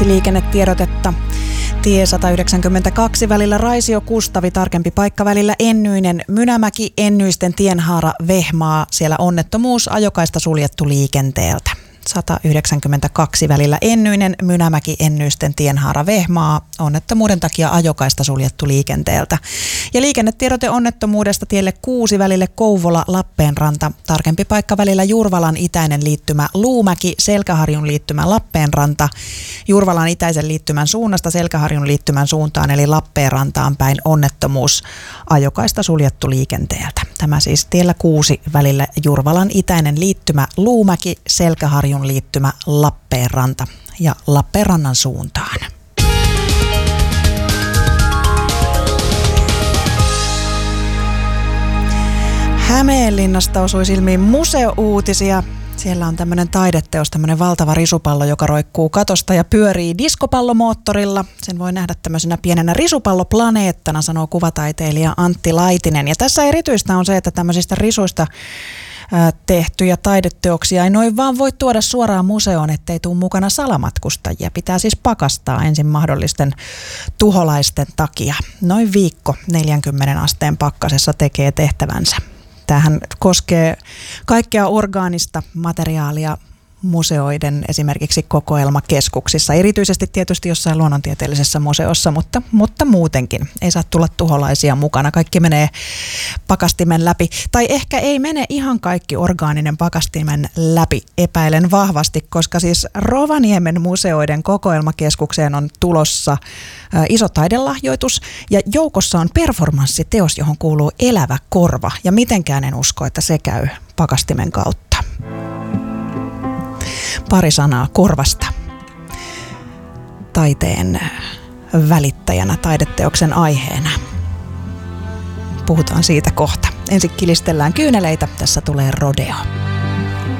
kaksi liikennetiedotetta. Tie 192 välillä Raisio-Kustavi, tarkempi paikka välillä Ennyinen Mynämäki, Ennyisten tienhaara Vehmaa. Siellä onnettomuus, ajokaista suljettu liikenteeltä. 192 välillä Ennyinen Mynämäki, Ennyisten tienhaara Vehmaa. Onnettomuuden takia ajokaista suljettu liikenteeltä. Ja liikennetiedote onnettomuudesta tielle 6 välille Kouvola Lappeenranta. Tarkempi paikka välillä Jurvalan itäinen liittymä Luumäki, Selkäharjun liittymä Lappeenranta. Jurvalan itäisen liittymän suunnasta Selkäharjun liittymän suuntaan eli Lappeenrantaan päin onnettomuus, ajokaista suljettu liikenteeltä. Tämä siis tiellä 6 välillä Jurvalan itäinen liittymä Luumäki, Selkäharjun liittymä Lappeenranta ja Lappeenrannan suuntaan. Hämeenlinnasta osui silmiin museouutisia. Siellä on tämmöinen taideteos, tämmöinen valtava risupallo, joka roikkuu katosta ja pyörii diskopallomoottorilla. Sen voi nähdä tämmöisenä pienenä risupalloplaneettana, sanoo kuvataiteilija Antti Laitinen. Ja tässä erityistä on se, että tämmöisistä risuista tehtyjä taideteoksia ei noin vaan voi tuoda suoraan museoon, ettei tule mukana salamatkustajia. Pitää siis pakastaa ensin mahdollisten tuholaisten takia. Noin viikko 40 asteen pakkasessa tekee tehtävänsä. Tämähän koskee kaikkea orgaanista materiaalia museoiden esimerkiksi kokoelmakeskuksissa, erityisesti tietysti jossain luonnontieteellisessä museossa, mutta muutenkin ei saa tulla tuholaisia mukana. Kaikki menee pakastimen läpi, tai ehkä ei mene ihan kaikki orgaaninen pakastimen läpi, epäilen vahvasti, koska siis Rovaniemen museoiden kokoelmakeskukseen on tulossa iso taidelahjoitus ja joukossa on performanssiteos, johon kuuluu elävä korva ja mitenkään en usko, että se käy pakastimen kautta. Pari sanaa korvasta. Taiteen välittäjänä, taideteoksen aiheena. Puhutaan siitä kohta. Ensin kilistellään kyyneleitä. Tässä tulee Rodeo.